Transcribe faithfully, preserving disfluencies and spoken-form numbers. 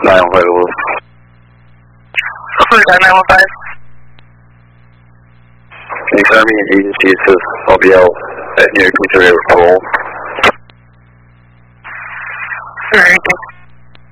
nine one five Lewis. Cruise on nine one five. Can you send me an agency that says I'll be out at near Queens River Patrol? Alright.